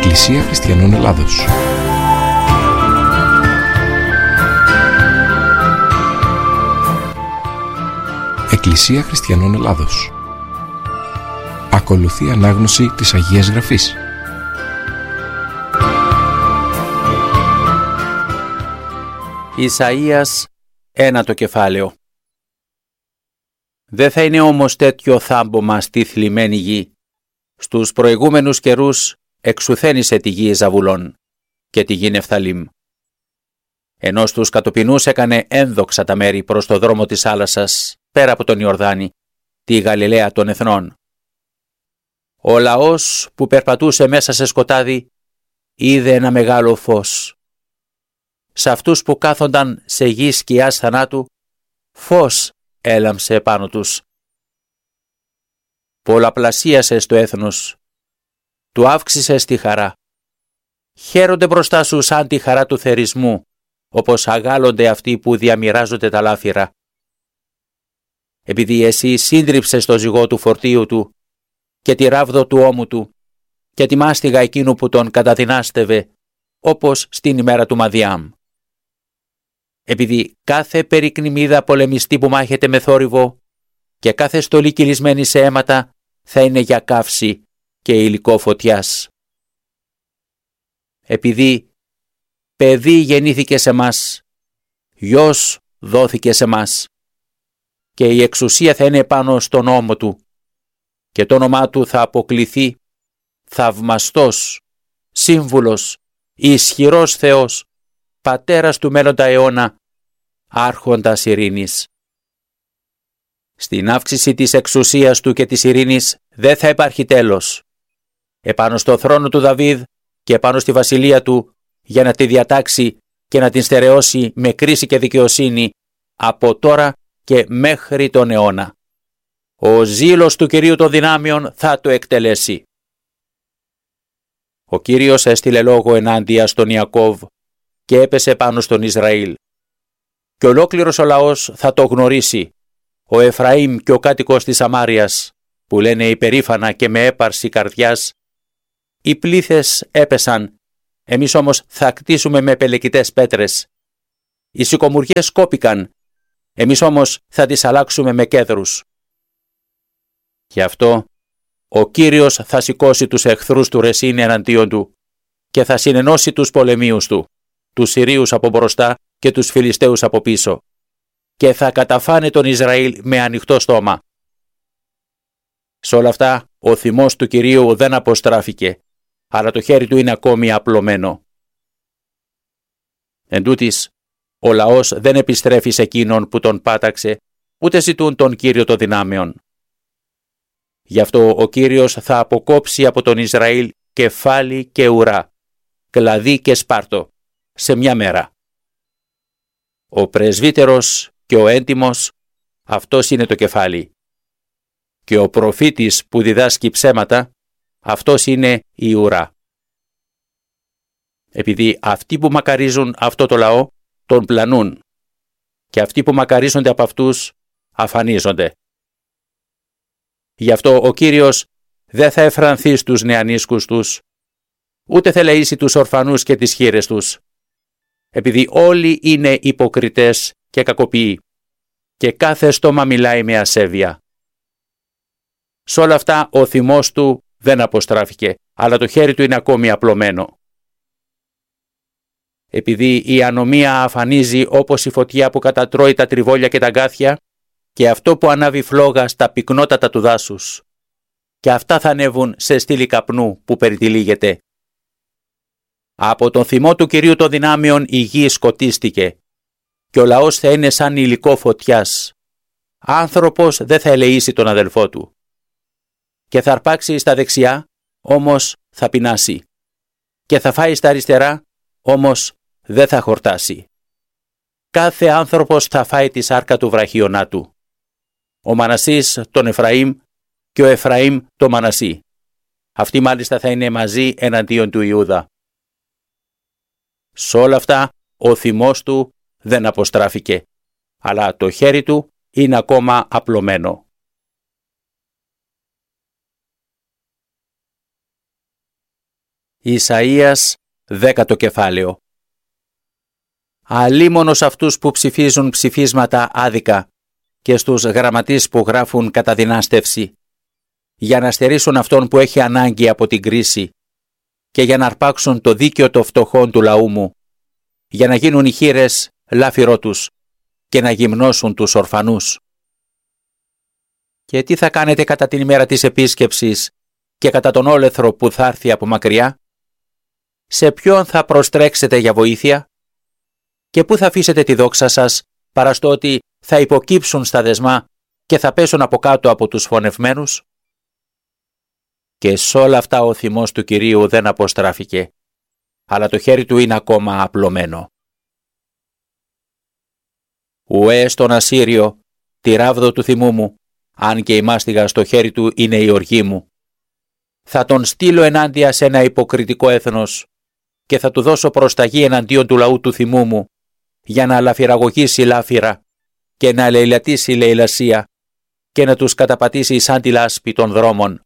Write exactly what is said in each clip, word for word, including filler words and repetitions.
Εκκλησία Χριστιανών Ελλάδος. Εκκλησία Χριστιανών Ελλάδος. Ακολουθεί ανάγνωση της Αγίας Γραφής. Ισαΐας, ένατο κεφάλαιο. Δεν θα είναι όμως τέτοιο θάμπομα στη θλιμμένη γη. Στους προηγούμενους καιρούς εξουθένησε τη γη Ζαβουλών και τη γη Νεφθαλήμ. Ενώ στους κατοπινούς έκανε ένδοξα τα μέρη προς το δρόμο της θάλασσας, πέρα από τον Ιορδάνη, τη Γαλιλαία των εθνών. Ο λαός που περπατούσε μέσα σε σκοτάδι είδε ένα μεγάλο φως. Σε αυτούς που κάθονταν σε γη σκιάς θανάτου, φως έλαμψε επάνω τους. Πολλαπλασίασε το έθνος, του αύξησε τη χαρά. Χαίρονται μπροστά σου σαν τη χαρά του θερισμού, όπως αγάλλονται αυτοί που διαμοιράζονται τα λάφυρα. Επειδή εσύ σύντριψες το ζυγό του φορτίου του και τη ράβδο του ώμου του και τη μάστιγα εκείνου που τον καταδυνάστευε, όπως στην ημέρα του Μαδιάμ. Επειδή κάθε περικνημίδα πολεμιστή που μάχεται με θόρυβο και κάθε στολή κυλισμένη σε αίματα θα είναι για καύση και υλικό φωτιάς. Επειδή παιδί γεννήθηκε σε μας, γιος δόθηκε σε μας και η εξουσία θα είναι πάνω στον ώμο του και το όνομά του θα αποκλειθεί θαυμαστός, σύμβουλος, ισχυρός Θεός, πατέρας του μέλλοντα αιώνα, άρχοντας ειρήνης. Στην αύξηση της εξουσίας του και της ειρήνης δεν θα υπάρχει τέλος. Επάνω στο θρόνο του Δαβίδ και επάνω στη βασιλεία του, για να τη διατάξει και να την στερεώσει με κρίση και δικαιοσύνη από τώρα και μέχρι τον αιώνα. Ο ζήλος του Κυρίου των δυνάμεων θα το εκτελέσει. Ο Κύριος έστειλε λόγο ενάντια στον Ιακώβ και έπεσε πάνω στον Ισραήλ. Και ολόκληρος ο λαός θα το γνωρίσει, ο Εφραήμ και ο κάτοικος της Σαμάριας, που λένε υπερήφανα και με έπαρση καρδιάς, οι πλήθες έπεσαν, εμείς όμως θα κτίσουμε με πελεκητές πέτρες. Οι σικομουριές κόπηκαν, εμείς όμως θα τις αλλάξουμε με κέδρους. Γι' αυτό ο Κύριος θα σηκώσει τους εχθρούς του Ρεσίν εναντίον του και θα συνενώσει τους πολεμίους του, τους Συρίους από μπροστά και τους Φιλιστέους από πίσω, και θα καταφάνε τον Ισραήλ με ανοιχτό στόμα. Σε όλα αυτά ο θυμός του Κυρίου δεν αποστράφηκε, αλλά το χέρι του είναι ακόμη απλωμένο. Εν τούτοις, ο λαός δεν επιστρέφει σε εκείνον που τον πάταξε, ούτε ζητούν τον Κύριο των δυνάμεων. Γι' αυτό ο Κύριος θα αποκόψει από τον Ισραήλ κεφάλι και ουρά, κλαδί και σπάρτο, σε μια μέρα. Ο πρεσβύτερος και ο έντιμος, αυτός είναι το κεφάλι. Και ο προφήτης που διδάσκει ψέματα, αυτός είναι η ουρά. Επειδή αυτοί που μακαρίζουν αυτό το λαό, τον πλανούν, και αυτοί που μακαρίζονται από αυτούς, αφανίζονται. Γι' αυτό ο Κύριος δεν θα εφρανθεί στους νεανίσκους τους, ούτε θα λαΐσει τους ορφανούς και τις χήρες τους, επειδή όλοι είναι υποκριτές και κακοποιοί, και κάθε στόμα μιλάει με ασέβεια. Σ' όλα αυτά ο θυμός του δεν αποστράφηκε, αλλά το χέρι του είναι ακόμη απλωμένο. Επειδή η ανομία αφανίζει όπως η φωτιά που κατατρώει τα τριβόλια και τα γκάθια, και αυτό που ανάβει φλόγα στα πυκνότατα του δάσους, και αυτά θα ανέβουν σε στήλη καπνού που περιτυλίγεται. Από τον θυμό του Κυρίου των δυνάμεων η γη σκοτίστηκε, και ο λαός θα είναι σαν υλικό φωτιάς. Άνθρωπος δεν θα ελεήσει τον αδελφό του. Και θα αρπάξει στα δεξιά, όμως θα πεινάσει. Και θα φάει στα αριστερά, όμως δεν θα χορτάσει. Κάθε άνθρωπος θα φάει τη σάρκα του βραχίωνά του. Ο Μανασής τον Εφραήμ και ο Εφραήμ τον Μανασί. Αυτοί μάλιστα θα είναι μαζί εναντίον του Ιούδα. Σ' όλα αυτά ο θυμός του δεν αποστράφηκε, αλλά το χέρι του είναι ακόμα απλωμένο. Ισαΐας, δέκατο κεφάλαιο. Αλίμονος αυτούς που ψηφίζουν ψηφίσματα άδικα και στους γραμματείς που γράφουν κατά δυνάστευση, για να στερήσουν αυτόν που έχει ανάγκη από την κρίση και για να αρπάξουν το δίκαιο των φτωχών του λαού μου, για να γίνουν οι χήρες λάφυρό τους και να γυμνώσουν τους ορφανούς. Και τι θα κάνετε κατά την ημέρα της επίσκεψης και κατά τον όλεθρο που θα έρθει από μακριά? Σε ποιον θα προστρέξετε για βοήθεια? Και πού θα αφήσετε τη δόξα σας, παρά στο ότι θα υποκύψουν στα δεσμά και θα πέσουν από κάτω από τους φωνευμένους? Και σ' όλα αυτά ο θυμός του Κυρίου δεν αποστράφηκε, αλλά το χέρι του είναι ακόμα απλωμένο. Ουέ στον Ασσύριο, τη ράβδο του θυμού μου, αν και η μάστιγα στο χέρι του είναι η οργή μου. Θα τον στείλω ενάντια σε ένα υποκριτικό έθνος και θα του δώσω προσταγή εναντίον του λαού του θυμού μου, για να λαφυραγωγήσει λάφυρα και να λαιλατήσει λαιλασία και να τους καταπατήσει σαν τη λάσπη των δρόμων.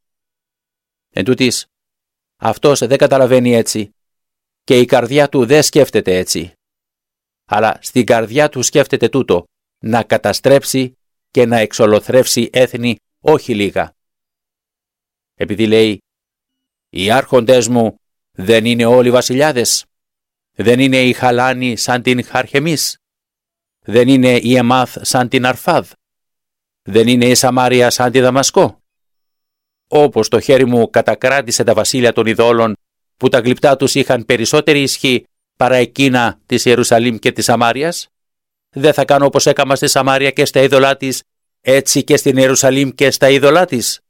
Εν τούτοις, αυτός δεν καταλαβαίνει έτσι και η καρδιά του δεν σκέφτεται έτσι, αλλά στην καρδιά του σκέφτεται τούτο, να καταστρέψει και να εξολοθρεύσει έθνη όχι λίγα. Επειδή λέει, οι άρχοντες μου δεν είναι όλοι βασιλιάδες, δεν είναι οι Χαλάνοι σαν την Χαρχεμής, δεν είναι η Εμάθ σαν την Αρφάδ, δεν είναι η Σαμάρια σαν τη Δαμασκό. Όπως το χέρι μου κατακράτησε τα βασίλεια των ειδόλων, που τα γλυπτά τους είχαν περισσότερη ισχύ παρά εκείνα της Ιερουσαλήμ και της Σαμάριας, δεν θα κάνω όπως έκαμα στη Σαμάρια και στα είδωλά της, έτσι και στην Ιερουσαλήμ και στα είδωλά της.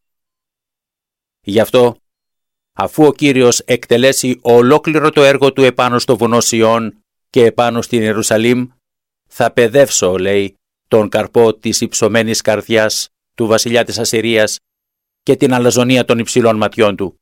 Γι' αυτό, αφού ο Κύριος εκτελέσει ολόκληρο το έργο του επάνω στο βουνό Σιών και επάνω στην Ιερουσαλήμ, θα παιδεύσω, λέει, τον καρπό της υψωμένης καρδιάς του βασιλιά της Ασσυρίας και την αλαζονία των υψηλών ματιών του.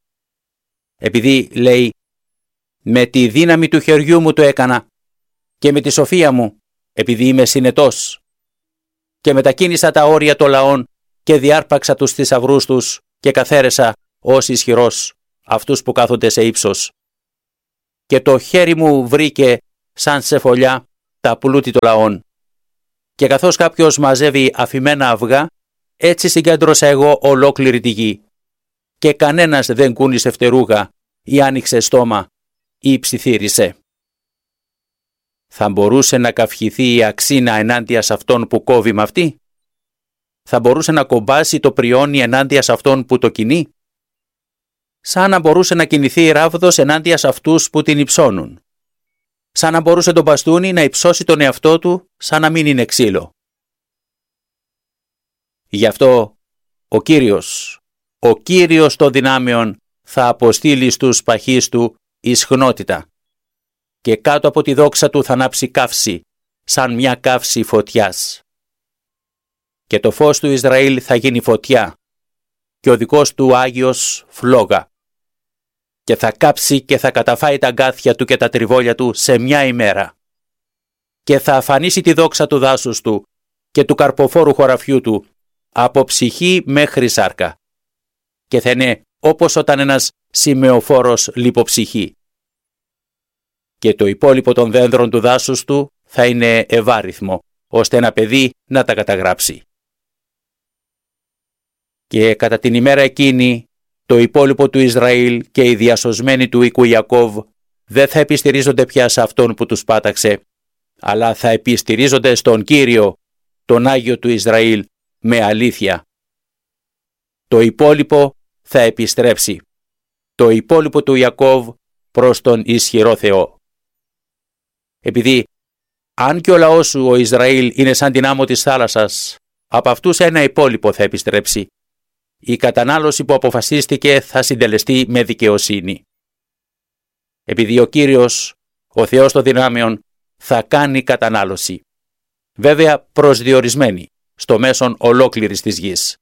Επειδή, λέει, με τη δύναμη του χεριού μου το έκανα και με τη σοφία μου, επειδή είμαι συνετός, και μετακίνησα τα όρια των λαών και διάρπαξα τους θησαυρούς τους και καθαίρεσα ως ισχυρός αυτούς που κάθονται σε ύψος. Και το χέρι μου βρήκε σαν σε φωλιά τα πλούτη των λαών. Και καθώς κάποιος μαζεύει αφημένα αυγά, έτσι συγκέντρωσα εγώ ολόκληρη τη γη. Και κανένας δεν κούνησε φτερούγα ή άνοιξε στόμα ή ψιθύρισε. Θα μπορούσε να καυχηθεί η αξίνα ενάντια σε αυτόν που κόβει με αυτή? Θα μπορούσε να κομπάσει το πριόνι ενάντια σε αυτόν που το κινεί? Σαν να μπορούσε να κινηθεί η ράβδος ενάντια σε αυτούς που την υψώνουν. Σαν να μπορούσε το μπαστούνι να υψώσει τον εαυτό του σαν να μην είναι ξύλο. Γι' αυτό ο Κύριος, ο Κύριος των δυνάμεων θα αποστείλει στους παχείς του ισχνότητα και κάτω από τη δόξα του θα ανάψει καύση, σαν μια καύση φωτιάς. Και το φως του Ισραήλ θα γίνει φωτιά και ο δικός του Άγιος φλόγα. Και θα κάψει και θα καταφάει τα αγκάθια του και τα τριβόλια του σε μια ημέρα. Και θα αφανίσει τη δόξα του δάσους του και του καρποφόρου χωραφιού του από ψυχή μέχρι σάρκα. Και θα είναι όπως όταν ένας σημεοφόρος λιποψυχεί. Και το υπόλοιπο των δένδρων του δάσους του θα είναι ευάριθμο, ώστε ένα παιδί να τα καταγράψει. Και κατά την ημέρα εκείνη, το υπόλοιπο του Ισραήλ και οι διασωσμένοι του οίκου Ιακώβ δεν θα επιστηρίζονται πια σε αυτόν που τους πάταξε, αλλά θα επιστηρίζονται στον Κύριο, τον Άγιο του Ισραήλ, με αλήθεια. Το υπόλοιπο θα επιστρέψει, το υπόλοιπο του Ιακώβ προς τον ισχυρό Θεό. Επειδή αν και ο λαός σου ο Ισραήλ είναι σαν την άμμο της θάλασσας, από αυτούς ένα υπόλοιπο θα επιστρέψει. Η κατανάλωση που αποφασίστηκε θα συντελεστεί με δικαιοσύνη. Επειδή ο Κύριος, ο Θεός των δυνάμεων, θα κάνει κατανάλωση. Βέβαια προσδιορισμένη, στο μέσον ολόκληρης της γης.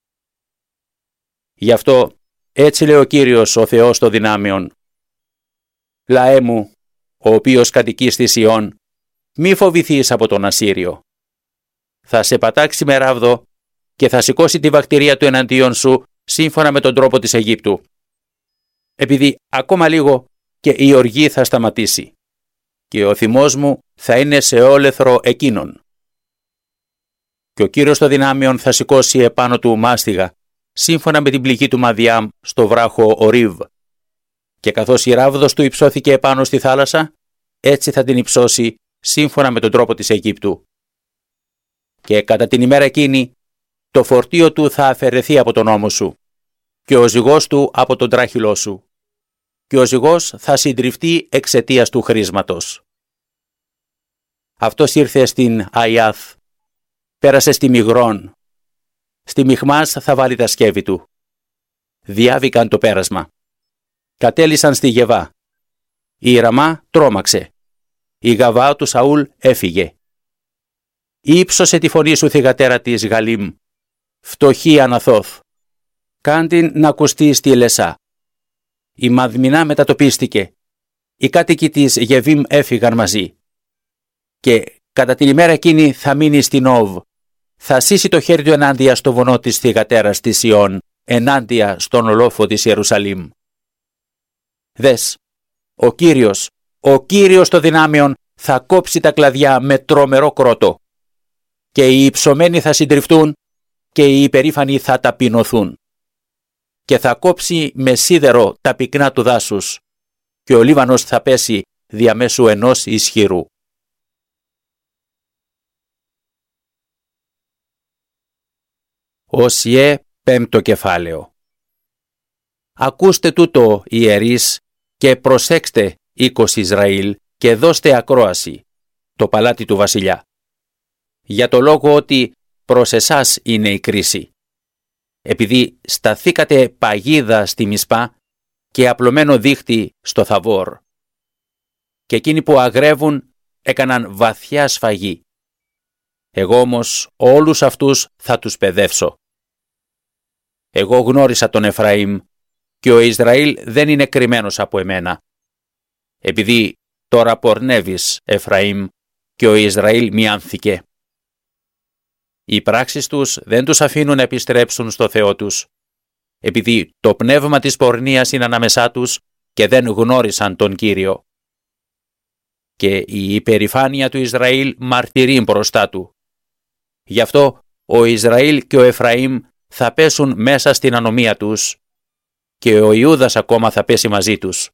Γι' αυτό έτσι λέει ο Κύριος, ο Θεός των δυνάμεων. Λαέ μου, ο οποίος κατοικεί στη Σιών, μη φοβηθείς από τον Ασσύριο. Θα σε πατάξει με ράβδο και θα σηκώσει τη βακτηρία του εναντίον σου σύμφωνα με τον τρόπο της Αιγύπτου. επειδή ακόμα λίγο και η οργή θα σταματήσει και ο θυμός μου θα είναι σε όλεθρο εκείνον. Και ο Κύριος των δυνάμεων θα σηκώσει επάνω του μάστιγα, σύμφωνα με την πληγή του Μαδιάμ στο βράχο Ορίβ. Και καθώς η ράβδος του υψώθηκε επάνω στη θάλασσα, έτσι θα την υψώσει σύμφωνα με τον τρόπο της Αιγύπτου. Και κατά την ημέρα εκείνη, το φορτίο του θα αφαιρεθεί από τον ώμο σου και ο ζυγός του από τον τράχυλό σου και ο ζυγός θα συντριφτεί εξαιτίας του χρήσματος. Αυτός ήρθε στην Αϊάθ, πέρασε στη Μιγρών, στη Μιχμάς θα βάλει τα σκεύη του. Διάβηκαν το πέρασμα. Κατέλησαν στη Γεβά. Η Ραμά τρόμαξε. Η Γαβά του Σαούλ έφυγε. Ήψωσε τη φωνή σου θυγατέρα της Γαλήμ, φτωχή Αναθώθ. Κάν την να ακουστεί στη Λεσά. Η Μαδμινά μετατοπίστηκε. Οι κάτοικοι της Γεβίμ έφυγαν μαζί. Και κατά την ημέρα εκείνη θα μείνει στην Όβ. Θα σύσει το χέρι του ενάντια στο βονό της θυγατέρας της Ιών, ενάντια στον ολόφο της Ιερουσαλήμ. Δες, ο Κύριος, ο Κύριος των δυνάμεων θα κόψει τα κλαδιά με τρομερό κρότο. Και οι υψωμένοι θα συντριφτούν και οι υπερήφανοι θα ταπεινωθούν. Και θα κόψει με σίδερο τα πυκνά του δάσους και ο Λίβανος θα πέσει διαμέσου ενός ισχυρού. Οσιέ πέμπτο κεφάλαιο. Ακούστε τούτο, ιερείς, και προσέξτε, οίκος Ισραήλ, και δώστε ακρόαση, το παλάτι του βασιλιά. Για το λόγο ότι προς εσάς είναι η κρίση. Επειδή σταθήκατε παγίδα στη Μισπά και απλωμένο δίχτυ στο Θαβόρ. Και εκείνοι που αγρεύουν έκαναν βαθιά σφαγή. Εγώ όμως όλους αυτούς θα τους παιδεύσω. Εγώ γνώρισα τον Εφραήμ και ο Ισραήλ δεν είναι κρυμμένος από εμένα. Επειδή τώρα πορνεύεις, Εφραήμ, και ο Ισραήλ μιάνθηκε. Οι πράξεις τους δεν τους αφήνουν να επιστρέψουν στο Θεό τους, επειδή το πνεύμα της πορνείας είναι ανάμεσά τους και δεν γνώρισαν τον Κύριο. Και η υπερηφάνεια του Ισραήλ μαρτυρεί μπροστά του. Γι' αυτό ο Ισραήλ και ο Εφραήμ θα πέσουν μέσα στην ανομία τους και ο Ιούδας ακόμα θα πέσει μαζί τους.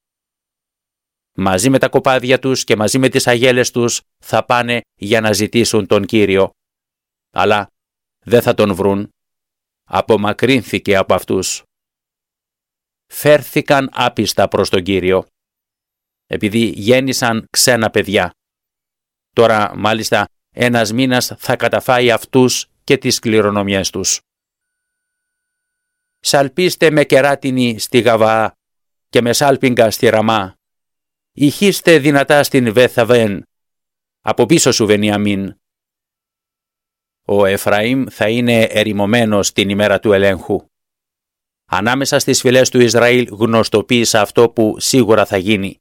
Μαζί με τα κοπάδια τους και μαζί με τις αγέλες τους θα πάνε για να ζητήσουν τον Κύριο. Αλλά δεν θα τον βρουν. Απομακρύνθηκε από αυτούς. Φέρθηκαν άπιστα προς τον Κύριο, επειδή γέννησαν ξένα παιδιά. Τώρα μάλιστα ένας μήνας θα καταφάει αυτούς και τις κληρονομιές τους. Σαλπίστε με κεράτινη στη Γαβά και με σάλπιγγα στη Ραμά. Ηχείστε δυνατά στην Βεθαβέν. Από πίσω σου Βενιαμίν. Ο Εφραήμ θα είναι ερημωμένος την ημέρα του ελέγχου. Ανάμεσα στις φυλές του Ισραήλ γνωστοποίησα αυτό που σίγουρα θα γίνει.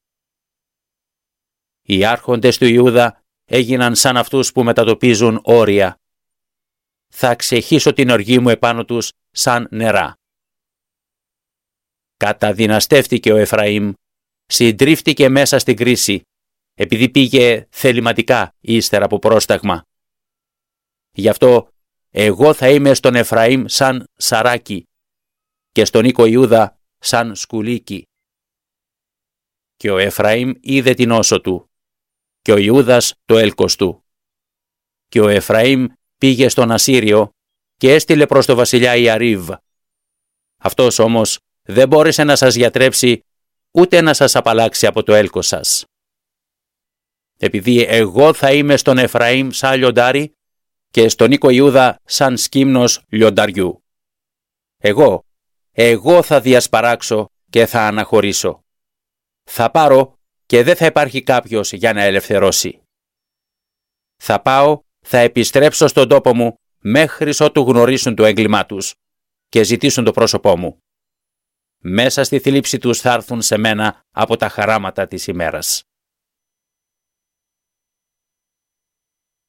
Οι άρχοντες του Ιούδα έγιναν σαν αυτούς που μετατοπίζουν όρια. Θα ξεχύσω την οργή μου επάνω τους σαν νερά. Καταδυναστεύτηκε ο Εφραήμ, συντρίφτηκε μέσα στην κρίση, επειδή πήγε θεληματικά ύστερα από πρόσταγμα. Γι' αυτό εγώ θα είμαι στον Εφραήμ σαν σαράκι και στον οίκο Ιούδα σαν σκουλίκι. Και ο Εφραήμ είδε την όσο του και ο Ιούδας το έλκος του. Και ο Εφραήμ πήγε στον Ασσύριο και έστειλε προς το βασιλιά Ιαρίβ. Αυτός όμως δεν μπόρεσε να σας γιατρέψει ούτε να σας απαλλάξει από το έλκος σας. Επειδή εγώ θα είμαι στον Εφραήμ σαν λιοντάρι και στον οίκο Ιούδα σαν σκύμνος λιονταριού. Εγώ, εγώ θα διασπαράξω και θα αναχωρήσω. Θα πάρω και δεν θα υπάρχει κάποιος για να ελευθερώσει. Θα πάω, θα επιστρέψω στον τόπο μου μέχρι ότου γνωρίσουν το έγκλημά τους και ζητήσουν το πρόσωπό μου. Μέσα στη θλίψη τους θα έρθουν σε μένα από τα χαράματα της ημέρας.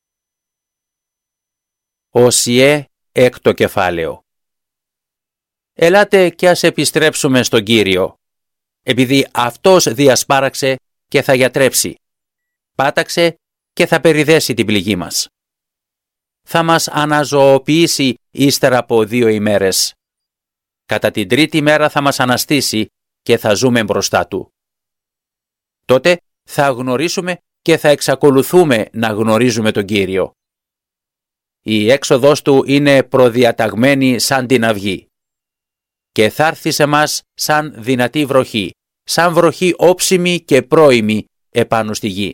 Οσιέ έκτο κεφάλαιο. Ελάτε και ας επιστρέψουμε στον Κύριο, επειδή Αυτός διασπάραξε και θα γιατρέψει, πάταξε και θα περιδέσει την πληγή μας. Θα μας αναζωοποιήσει ύστερα από δύο ημέρες. Κατά την τρίτη μέρα θα μας αναστήσει και θα ζούμε μπροστά Του. Τότε θα γνωρίσουμε και θα εξακολουθούμε να γνωρίζουμε τον Κύριο. Η έξοδος Του είναι προδιαταγμένη σαν την αυγή και θα έρθει σε μας σαν δυνατή βροχή, σαν βροχή όψιμη και πρόημη επάνω στη γη.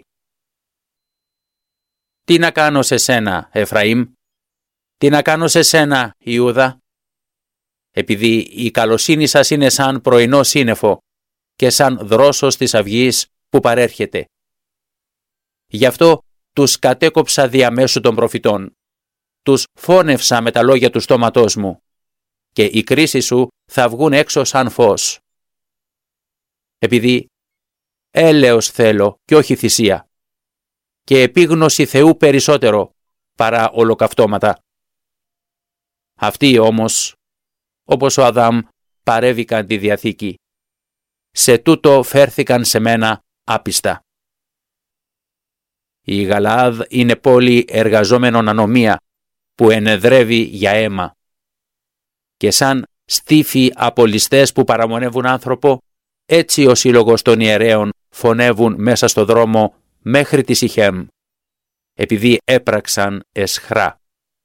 Τι να κάνω σε σένα, Εφραήμ? Τι να κάνω σε σένα, Ιούδα? Επειδή η καλοσύνη σας είναι σαν πρωινό σύννεφο και σαν δρόσος της αυγής που παρέρχεται. Γι' αυτό τους κατέκοψα διαμέσου των προφητών. Τους φώνευσα με τα λόγια του στόματός μου και οι κρίσεις σου θα βγουν έξω σαν φως. Επειδή έλεος θέλω και όχι θυσία και επίγνωση Θεού περισσότερο παρά ολοκαυτώματα. Αυτοί όμως, όπως ο Αδάμ, παρέβηκαν τη Διαθήκη. Σε τούτο φέρθηκαν σε μένα άπιστα. Η Γαλαάδ είναι πόλη εργαζόμενων ανομία που ενεδρεύει για αίμα. Και σαν στίφοι απολυστές που παραμονεύουν άνθρωπο, έτσι ο σύλλογος των ιερέων φωνεύουν μέσα στο δρόμο μέχρι τη Σιχέμ, επειδή έπραξαν εσχρά.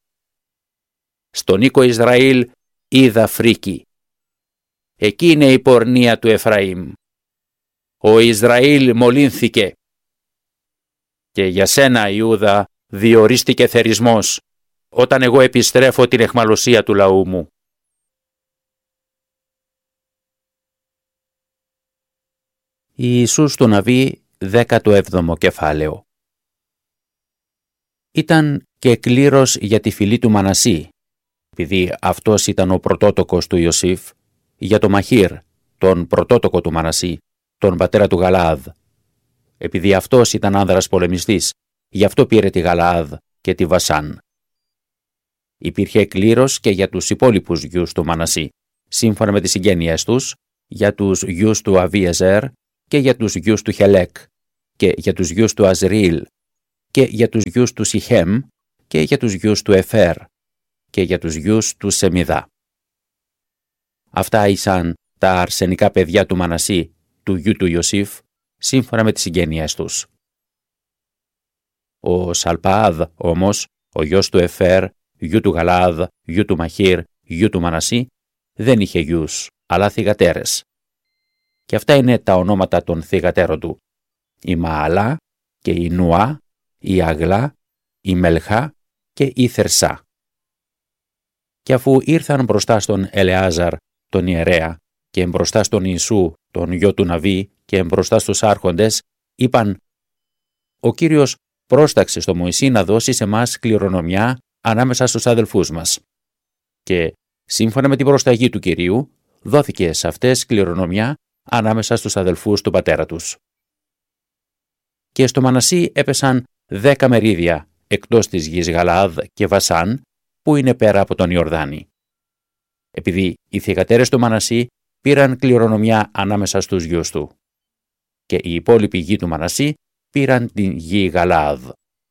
Στον οίκο Ισραήλ είδα φρίκη. Εκεί είναι η πορνεία του Εφραήμ. Ο Ισραήλ μολύνθηκε. Και για σένα, Ιούδα, διορίστηκε θερισμός, όταν εγώ επιστρέφω την αιχμαλωσία του λαού μου. Ιησούς του Ναβί, δέκατο έβδομο κεφάλαιο. Ήταν και κλήρος για τη φυλή του Μανασί, επειδή αυτός ήταν ο πρωτότοκος του Ιωσήφ, για το Μαχήρ, τον πρωτότοκο του Μανασί, τον πατέρα του Γαλαάδ. Επειδή αυτός ήταν άνδρας πολεμιστής, γι' αυτό πήρε τη Γαλαάδ και τη Βασάν. Υπήρχε κλήρος και για τους υπόλοιπους γιους του Μανασί, σύμφωνα με τις συγγένειές τους, για τους γιους του Αβίεζερ και για τους γιους του Χελέκ και για τους γιους του Αζριήλ και για τους γιους του Σιχέμ και για τους γιους του Εφέρ και για τους γιους του Σεμιδά. Αυτά ήσαν τα αρσενικά παιδιά του Μανασί, του γιου του Ιωσήφ, σύμφωνα με τις συγγένειές τους. Ο Σαλπαάδ όμως, ο γιος του Εφέρ, γιου του Γαλαάδ, γιου του Μαχήρ, γιου του Μανασί, δεν είχε γιους, αλλά θυγατέρες. Και αυτά είναι τα ονόματα των θυγατέρων του: η Μααλά και η Νουά, η Αγλά, η Μελχά και η Θερσά. Και αφού ήρθαν μπροστά στον Ελεάζαρ, τον ιερέα, και μπροστά στον Ιησού, τον γιο του Ναβί, και μπροστά στους άρχοντες, είπαν: «Ο Κύριος πρόσταξε στο Μωυσή να δώσει σε μας κληρονομιά ανάμεσα στους αδελφούς μας. Και σύμφωνα με την προσταγή του Κυρίου, δόθηκε σε αυτές κληρονομιά ανάμεσα στους αδελφούς του πατέρα τους. Και στο Μανασί έπεσαν δέκα μερίδια εκτός της γης Γαλαάδ και Βασάν, που είναι πέρα από τον Ιορδάνη. Επειδή οι θυγατέρες του Μανασί πήραν κληρονομιά ανάμεσα στους γιους του. Και οι υπόλοιποι γη του Μανασί πήραν την γη Γαλαάδ.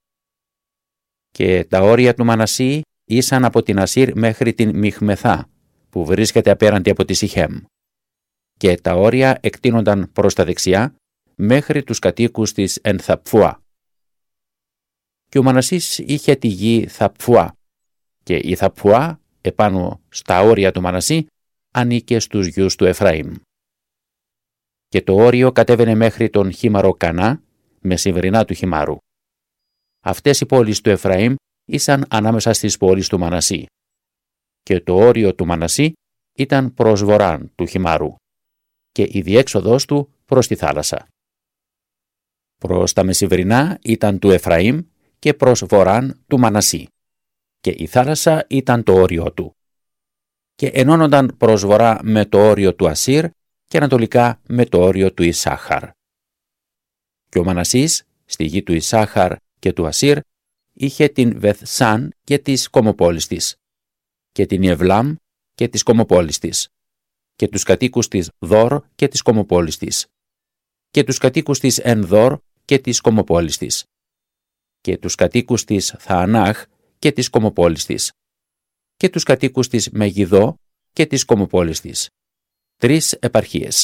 Και τα όρια του Μανασί ήσαν από την Ασύρ μέχρι την Μιχμεθά, που βρίσκεται απέραντη από τη Σιχέμ. Και τα όρια εκτείνονταν προς τα δεξιά μέχρι τους κατοίκους της Ενθαπφουά. Και ο Μανασής είχε τη γη Θαπφουά, και η Θαπφουά, επάνω στα όρια του Μανασί, ανήκε στους γιους του Εφραήμ. Και το όριο κατέβαινε μέχρι τον χήμαρο Κανά, μεσημβρινά του χυμάρου. Αυτές οι πόλεις του Εφραήμ ήσαν ανάμεσα στις πόλεις του Μανασί. Και το όριο του Μανασί ήταν προς βορράν του χυμάρου, και η διέξοδος του προς τη θάλασσα. Προς τα μεσημβρινά ήταν του Εφραήμ και προς βορράν του Μανασί, και η θάλασσα ήταν το όριο του. Και ενώνονταν προς βορρά με το όριο του Ασύρ και ανατολικά με το όριο του Ισάχαρ. Και ο Μανασής, στη γη του Ισάχαρ και του Ασύρ, είχε την Βεθσάν και τις κομοπόλεις της, και την Ιεβλάμ και τις κομοπόλεις της, και τους κατοίκους της Δόρ και της κομοπόλης της, και τους κατοίκους της Ενδόρ και της κομοπόλης της, και τους κατοίκους της Θαανάχ και της κομοπόλης της, και τους κατοίκους της Μεγιδό και της κομοπόλης της. Τρεις επαρχίες.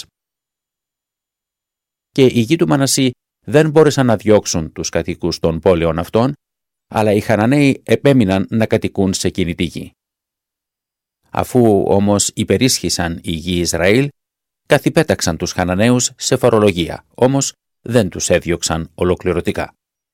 Και οι γη του Μανασί δεν μπόρεσαν να διώξουν τους κατοίκους των πόλεων αυτών, αλλά οι Χαναναίοι επέμειναν να κατοικούν σε εκείνη τη γη. Αφού όμως υπερίσχυσαν οι γη Ισραήλ, καθυπέταξαν τους Χαναναίους σε φορολογία, όμως δεν τους έδιωξαν ολοκληρωτικά.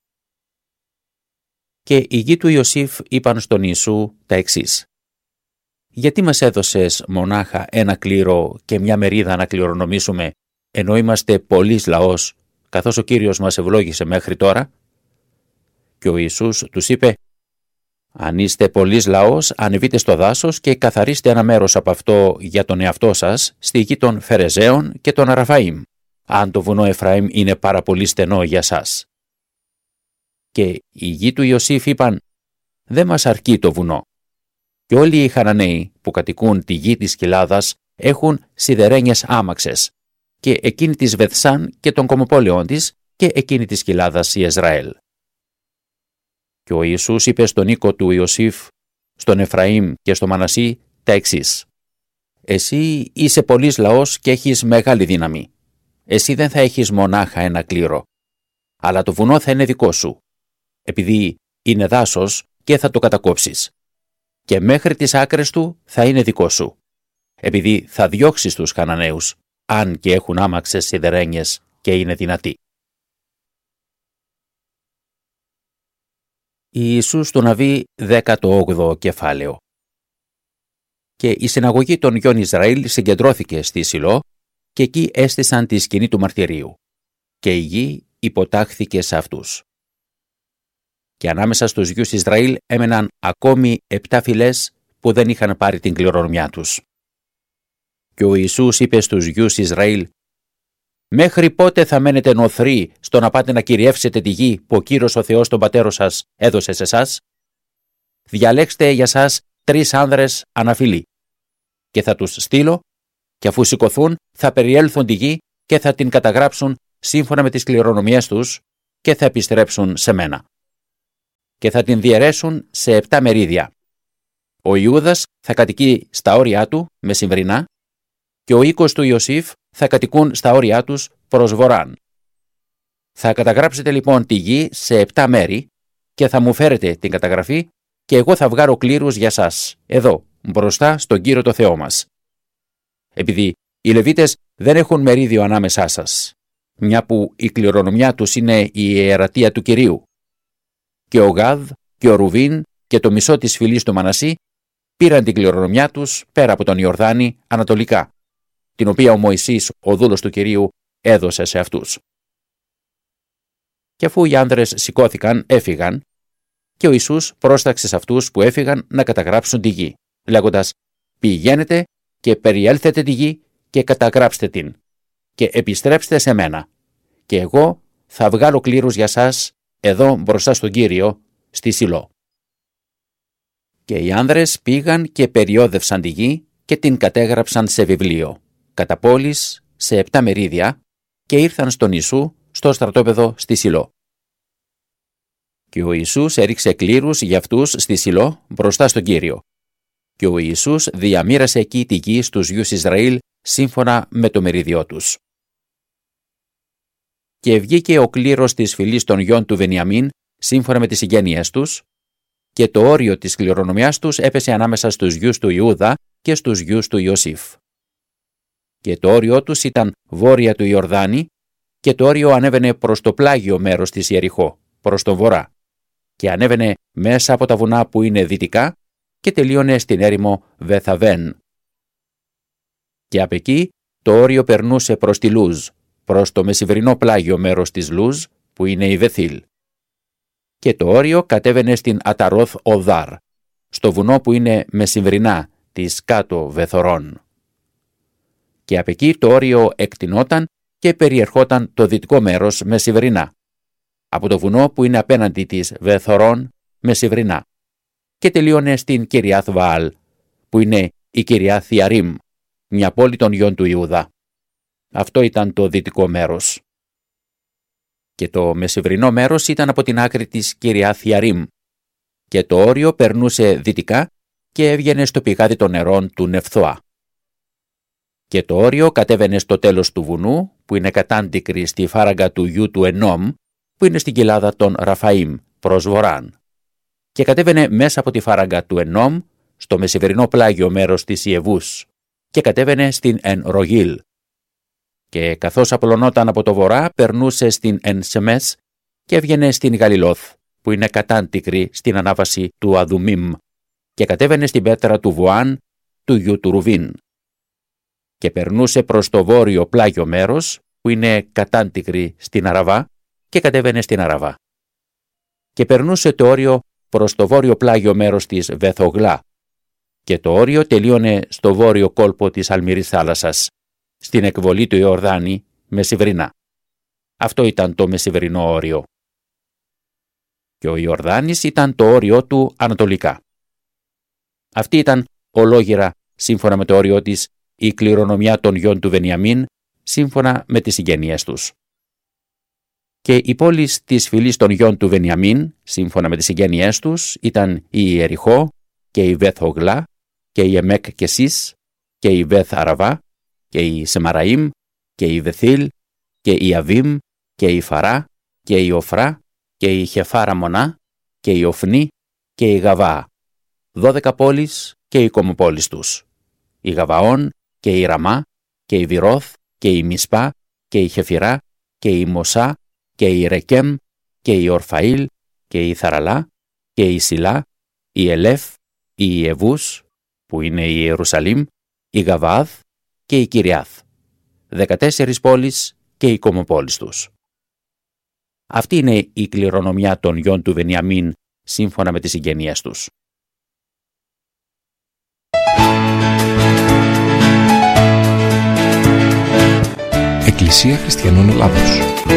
Και οι γη του Ιωσήφ είπαν στον Ιησού τα εξής: «Γιατί μας έδωσες μονάχα ένα κλήρο και μια μερίδα να κληρονομήσουμε, ενώ είμαστε πολλής λαός, καθώς ο Κύριος μας ευλόγησε μέχρι τώρα?» Και ο Ιησούς τους είπε: «Αν είστε πολλής λαός, ανεβείτε στο δάσος και καθαρίστε ένα μέρος από αυτό για τον εαυτό σας στη γη των Φερεζαίων και των Αραφαΐμ, αν το βουνό Εφραήμ είναι πάρα πολύ στενό για σας». Και οι γη του Ιωσήφ είπαν: «Δεν μας αρκεί το βουνό». Και όλοι οι Χαναναίοι που κατοικούν τη γη της κοιλάδας έχουν σιδερένιες άμαξες, και εκείνη της Βεθσάν και των κομοπόλεων της, και εκείνη της κοιλάδας η Ισραήλ. Και ο Ιησούς είπε στον οίκο του Ιωσήφ, στον Εφραήμ και στο Μανασί τα εξής: «Εσύ είσαι πολλής λαός και έχεις μεγάλη δύναμη. Εσύ δεν θα έχεις μονάχα ένα κλήρο, αλλά το βουνό θα είναι δικό σου, επειδή είναι δάσος και θα το κατακόψεις. Και μέχρι τις άκρες του θα είναι δικό σου, επειδή θα διώξεις τους Χαναναίους, αν και έχουν άμαξες σιδερένιες και είναι δυνατοί». Ιησούς του Ναβί, δέκατο όγδοο κεφάλαιο. Και η συναγωγή των γιών Ισραήλ συγκεντρώθηκε στη Σιλό, και εκεί έστησαν τη σκηνή του μαρτυρίου, και η γη υποτάχθηκε σε αυτούς. Και ανάμεσα στους γιους Ισραήλ έμεναν ακόμη επτά φυλές που δεν είχαν πάρει την κληρονομιά τους. Και ο Ιησούς είπε στους γιους Ισραήλ: «Μέχρι πότε θα μένετε νοθροί στο να πάτε να κυριεύσετε τη γη που ο Κύριος ο Θεός των πατέρων σας έδωσε σε εσάς? Διαλέξτε για σας τρεις άνδρες αναφυλή, και θα τους στείλω, και αφού σηκωθούν θα περιέλθουν τη γη και θα την καταγράψουν σύμφωνα με τις κληρονομιές τους και θα επιστρέψουν σε μένα. Και θα την διαιρέσουν σε επτά μερίδια. Ο Ιούδας θα κατοικεί στα όρια του μεσημβρινά, και ο οίκος του Ιωσήφ θα κατοικούν στα όρια τους προς βορράν. Θα καταγράψετε λοιπόν τη γη σε επτά μέρη και θα μου φέρετε την καταγραφή, και εγώ θα βγάλω κλήρους για σας, εδώ, μπροστά στον Κύριο το Θεό μας. Επειδή οι Λεβίτες δεν έχουν μερίδιο ανάμεσά σας, μια που η κληρονομιά τους είναι η ιερατεία του Κυρίου. Και ο Γάδ και ο Ρουβίν και το μισό της φυλής του Μανασί πήραν την κληρονομιά τους πέρα από τον Ιορδάνη ανατολικά, την οποία ο Μωυσής, ο δούλος του Κυρίου, έδωσε σε αυτούς. Και αφού οι άνδρες σηκώθηκαν, έφυγαν, και ο Ιησούς πρόσταξε σε αυτούς που έφυγαν να καταγράψουν τη γη, λέγοντας: «Πηγαίνετε και περιέλθετε τη γη και καταγράψτε την, και επιστρέψτε σε μένα, και εγώ θα βγάλω κλήρους για σας εδώ μπροστά στον Κύριο, στη Σιλό». Και οι άνδρες πήγαν και περιόδευσαν τη γη και την κατέγραψαν σε βιβλίο, κατά πόλεις, σε επτά μερίδια, και ήρθαν στον Ιησού στο στρατόπεδο στη Σιλό. Και ο Ιησούς έριξε κλήρους για αυτούς στη Σιλό μπροστά στον Κύριο. Και ο Ιησούς διαμοίρασε εκεί τη γη στους γιους Ισραήλ σύμφωνα με το μερίδιό τους. Και βγήκε ο κλήρος της φυλής των γιών του Βενιαμίν σύμφωνα με τις συγγένειές τους, και το όριο της κληρονομιάς τους έπεσε ανάμεσα στους γιους του Ιούδα και στους γιους του Ιωσήφ. Και το όριό τους ήταν βόρεια του Ιορδάνη, και το όριο ανέβαινε προς το πλάγιο μέρος της Ιεριχώ, προς τον βορρά, και ανέβαινε μέσα από τα βουνά που είναι δυτικά και τελείωνε στην έρημο Βεθαβέν. Και απ' εκεί το όριο περνούσε προς τη Λούζ, προς το μεσημβρινό πλάγιο μέρος της Λούζ που είναι η Βεθήλ. Και το όριο κατέβαινε στην Αταρόθ Οδάρ, στο βουνό που είναι μεσημβρινά της κάτω Βεθορών. Και απ' εκεί το όριο εκτινόταν και περιερχόταν το δυτικό μέρος μεσημβρινά, από το βουνό που είναι απέναντι της Βεθορών μεσημβρινά, και τελείωνε στην Κυριάθ Βαάλ, που είναι η Κυριάθ Ιαρίμ, μια πόλη των γιών του Ιούδα. Αυτό ήταν το δυτικό μέρος. Και το μεσημβρινό μέρος ήταν από την άκρη της Κυριάθ Ιαρίμ, και το όριο περνούσε δυτικά και έβγαινε στο πηγάδι των νερών του Νεφθωά. Και το όριο κατέβαινε στο τέλος του βουνού, που είναι κατάντικρη στη φάραγγα του γιου του Ενόμ, που είναι στην κοιλάδα των Ραφαΐμ, προς βορράν. Και κατέβαινε μέσα από τη φάραγγα του Ενόμ, στο μεσημβρινό πλάγιο μέρος της Ιεβούς, και κατέβαινε στην Εν Ρογίλ. Και καθώς απλωνόταν από το βορρά, περνούσε στην Εν Σεμές και έβγαινε στην Γαλιλόθ, που είναι κατάντικρη στην ανάβαση του Αδουμίμ, και κατέβαινε στην πέτρα του Βοάν, του γιου του Ρουβίν. Και περνούσε προς το βόρειο πλάγιο μέρος, που είναι κατάντικρη στην Αραβά, και κατέβαινε στην Αραβά. Και περνούσε το όριο προς το βόρειο πλάγιο μέρος της Βεθογλά, και το όριο τελείωνε στο βόρειο κόλπο της Αλμυρής θάλασσας, στην εκβολή του Ιορδάνη μεσημβρινά. Αυτό ήταν το μεσημβρινό όριο. Και ο Ιορδάνης ήταν το όριο του ανατολικά. Αυτή ήταν ολόγυρα, σύμφωνα με το όριο της, η κληρονομιά των γιών του Βενιαμίν, σύμφωνα με τις συγγένειές τους. Και οι πόλεις της φυλής των γιών του Βενιαμίν, σύμφωνα με τις συγγένειές τους, ήταν η Ιεριχώ και η Βεθογλά και η Εμέκ Κεσίς και η Βεθ Αραβά και η Σεμαραήμ και η Βεθήλ και η Αβίμ και η Φαρά και η Οφρά και η Χεφάρα Μονά και η Οφνή και η Γαβά. Δώδεκα πόλεις και οι κομοπόλεις τους. Η Γαβαών και η Ραμά και η Βιρώθ και η Μισπά και η Χεφυρά και η Μοσά και η Ρεκέμ και η Ορφαήλ και η Θαραλά και η Σιλά, η Ελέφ, η Ιεβούς, που είναι η Ιερουσαλήμ, η Γαβαάθ και η Κυριάθ. Δεκατέσσερις πόλεις και οι κομοπόλεις τους. Αυτή είναι η κληρονομιά των γιών του Βενιαμίν, σύμφωνα με τις συγγένειές τους. Εκκλησία Χριστιανών Ελλάδος.